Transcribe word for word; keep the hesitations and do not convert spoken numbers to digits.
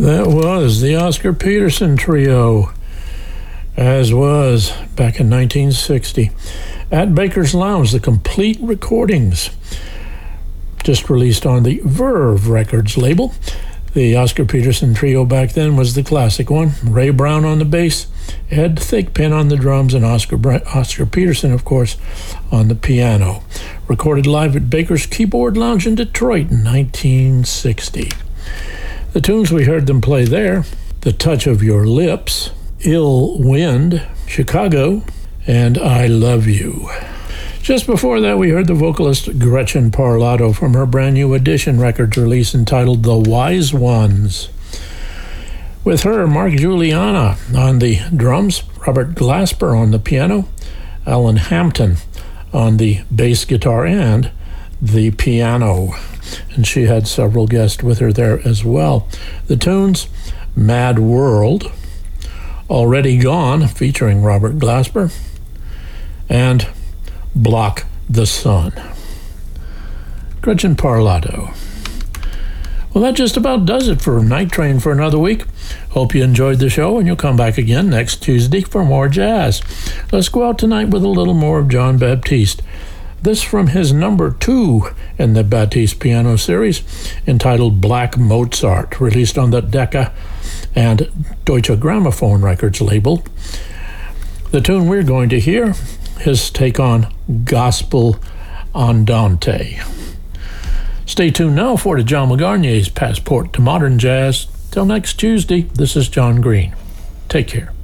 That was the Oscar Peterson Trio, as was back in nineteen sixty. At Baker's Lounge, the complete recordings, just released on the Verve Records label. The Oscar Peterson Trio back then was the classic one. Ray Brown on the bass, Ed Thigpen on the drums, and Oscar, Bra- Oscar Peterson, of course, on the piano. Recorded live at Baker's Keyboard Lounge in Detroit in nineteen sixty. The tunes we heard them play there: The Touch of Your Lips, Ill Wind, Chicago, and I Love You. Just before that, we heard the vocalist Gretchen Parlato from her brand new Edition Records release entitled The Wise Ones. With her, Mark Juliana on the drums, Robert Glasper on the piano, Alan Hampton on the bass guitar and the piano. And she had several guests with her there as well. The tunes: Mad World, Already Gone, featuring Robert Glasper, and Block the Sun. Gretchen Parlato. Well, that just about does it for Night Train for another week. Hope you enjoyed the show, and you'll come back again next Tuesday for more jazz. Let's go out tonight with a little more of John Baptiste. This from his number two in the Baptiste Piano Series, entitled Black Mozart, released on the Decca and Deutsche Grammophon Records label. The tune we're going to hear, his take on Gospel Andante. Stay tuned now for the John McGarnier's Passport to Modern Jazz. Till next Tuesday, this is John Green. Take care.